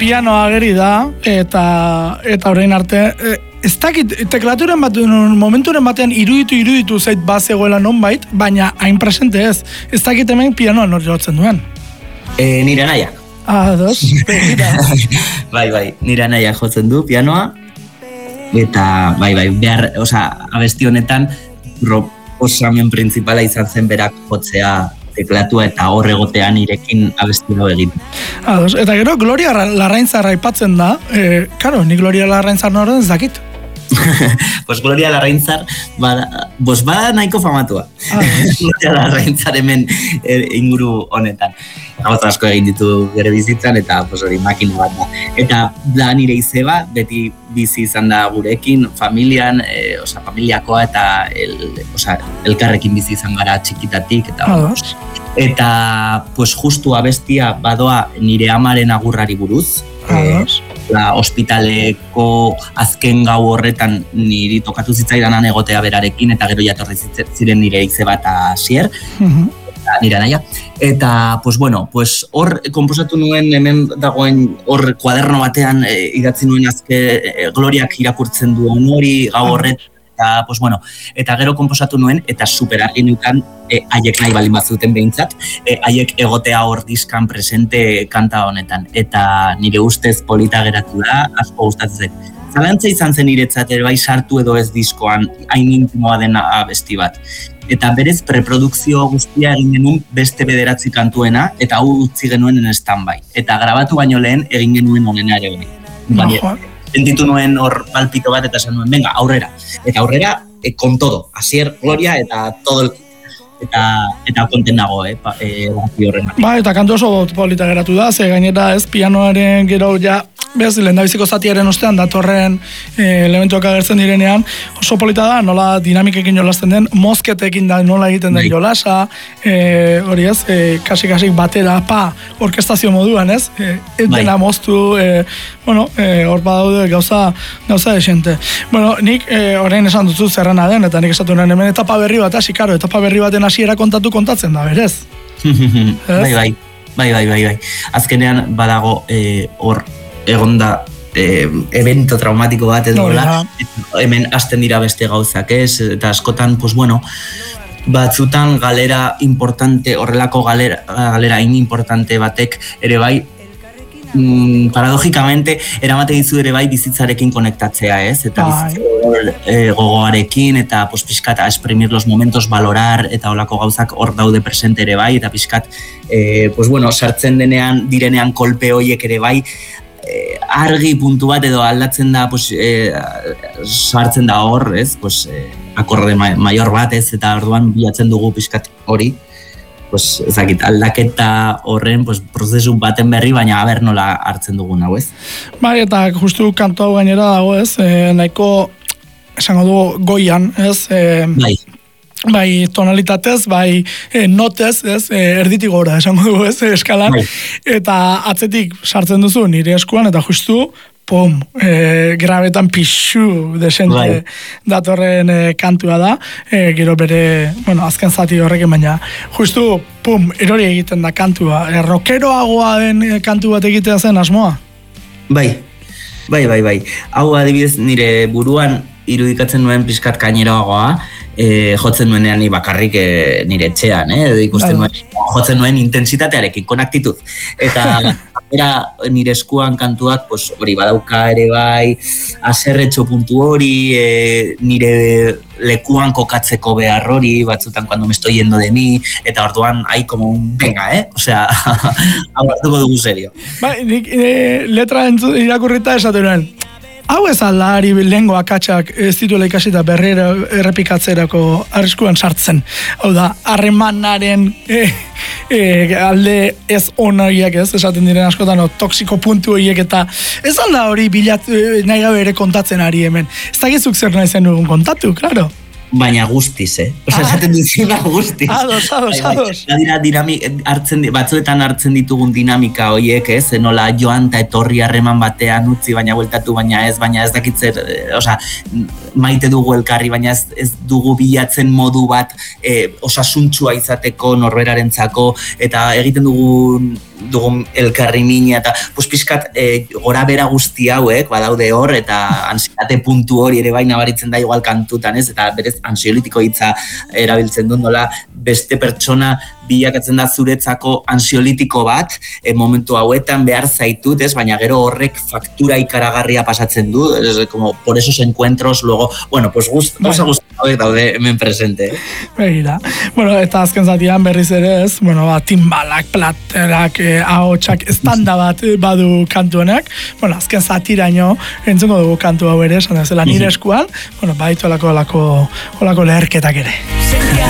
pianoa ageri da, eta orain arte, ez dakit, teklaturen bat, momenturen batean iruditu zait bazegoela nonbait, baina hain presente ez. Ez dakit hemen pianoa nor jotzen duen. Nire anaiak. Dos, Bai, nire anaiak jotzen du pianoa, eta bai, behar, abesti honetan, proposamen principala izan zen berak jotzea teklatua eta hor egotean irekin abesti hau egin. Eta gero, Gloria Larraintzar aipatzen da, ni Gloria Larraintzar norden ez dakit. Pues Gloria Larraintzar bada nahiko famatua. Gloria Larraintzar hemen inguru honetan. Gauza asko egin ditu bere bizitzan eta hori makina bat da. Eta da nire izeba, beti bizi izan da gurekin, familian, familiakoa eta elkarrekin bizi izan gara txikitatik eta pues justu abestia badoa nire amaren agurrari buruz. Ospitaleko azken gau horretan niri tokatu zitzaidanan egotea berarekin eta gero jatorri ziren nire izeba eta Asier. Nire anaia. Eta, hor konposatu nuen, hemen dagoen hor kuaderno batean idatzi nuen Gloriak irakurtzen duen hori gau horret. Eta gero konposatu nuen, eta superargi nukan haiek nahi balin bazuten behintzat, haiek egotea hor diskan presente kanta honetan. Eta nire ustez polita geratu da, asko gustatzen zait. Zalantza izan zen niretzat ere bai sartu edo ez diskoan, hain intimoa dena abesti bat. Eta berez preprodukzio guztia egin genuen beste 9 kantuena, eta hau utzi genuen en stand-by. Eta grabatu baino lehen egin genuen honena ere hori. Sentitu nuen hor palpito bat eta esan nuen, venga, aurrera. Eta aurrera, con todo. Asier, Gloria eta todo el... Eta konten nago, horren. Eta kantu oso polita geratu da, ze gainera ez pianoaren gero lehendabiziko zatiaren ostean datorren elementuak agertzen direnean, oso polita da, nola dinamikekin jolasten den, mozketekin da nola egiten den jolasa, hori ez, kasik batera, orkestazio moduan, ez? Dena moztu, hor badaude gauza desente. Nik orain esan dutzu zerrena den, eta nik esatu nuen hemen etapa berri bat, etapa berri baten hasiera kontatzen da, berez? Bai. Azkenean badago hor egonda evento traumatiko bat edo hemen hasten dira beste gauzak, ez? Eta askotan, batzutan galera importante, horrelako galera importante batek ere bai, paradogikamente eramate dizu ere bai bizitzarekin konektatzea, ez? Eta gogoarekin eta pixkat a exprimir los momentos, valorar eta holako gauzak hor daude presente ere bai, eta pixkat sartzen direnean kolpe horiek ere bai, argi puntu bat edo aldatzen da, sartzen da hor, ez? Akorde maior bat, ez? Eta orduan bilatzen dugu pixkat hori, ezakit, aldaketa horren prozesu baten berri, baina aber nola hartzen dugun hau, ez? Eta justu kantu hau gainera dago, ez? Nahiko, esango dugu, goian, ez? Bai tonalitatez, bai notez, ez? Erditik gora, esango dugu, ez? Eskalan. Eta atzetik sartzen duzu nire eskuan, eta justu, grabetan pixu desente datorren kantua da, gero bere, azken zati horrekin, baina justu, erori egiten da kantua. Rockeroagoa den kantu bat egitea zen asmoa? Bai. Hau adibidez nire buruan irudikatzen nuen pixkat kaineroagoa, jotzen nuenean ni bakarrik nire etxean, ikusten nuen, jotzen nuen intensitatearekin, con actitud. Eta nire eskuan kantuak, hori badauka ere bai, aserretxo puntu hori, nire lekuan kokatzeko behar hori, batzutan cuando me estoy yendo de mí, eta orduan, como un venga, osea, hau hartuko dugu serio. Nik letra irakurrita esaten nuen, hau ez aldari lehengo akatsak ez dituela ikasita berrera errepikatzerako arriskuan sartzen. Hau da, harremanaren alde ez onoiak, ez esaten diren askotan, toksiko puntu horiek, eta ez alda hori bilat nahi gabe ere kontatzen ari hemen. Ez dakizuk zer nahi zen dugun kontatu, klaro? baina guztiz, esaten duzuna guztiz. Ados. Batzuetan hartzen ditugun dinamika horiek, nola joan eta etorri harreman batean utzi, baina bueltatu, baina ez dakitzer, maite dugu elkarri, baina ez dugu bilatzen modu bat osasuntsua izateko norberarentzako, eta egiten dugun elkarri mina, eta pizkat gora bera guzti hauek, badaude hor, eta ansiate puntu hori ere baina baritzen da igual kantutan, eta berez ansiolitiko hitza erabiltzen du, nola beste pertsona bilakatzen da zuretzako ansiolitiko bat, momentu hauetan behar zaitut, baina gero horrek faktura ikaragarria pasatzen du, como por esos encuentros, luego, bueno, pues gauza hauek daude hemen presente. Begira. Bueno, eta azken zatian berriz ere timbalak, platerak, ahotsak, estanda bat badu kantu honek, azken zatiraino entzungo dugu kantu hau ere, esan dezela nire eskuan, baitu olako leherketak ere.